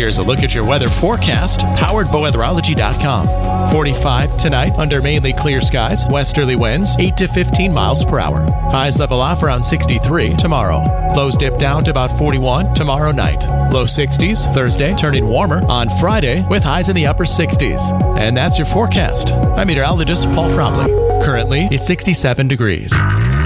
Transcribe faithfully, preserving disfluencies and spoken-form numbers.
Here's a look at your weather forecast, powered by weatherology dot com. forty-five tonight under mainly clear skies, westerly winds eight to fifteen miles per hour. Highs level off around sixty-three tomorrow. Lows dip down to about forty-one tomorrow night. Low sixties Thursday, turning warmer on Friday with highs in the upper sixties. And that's your forecast. I'm meteorologist Paul Frobley. Currently, it's sixty-seven degrees.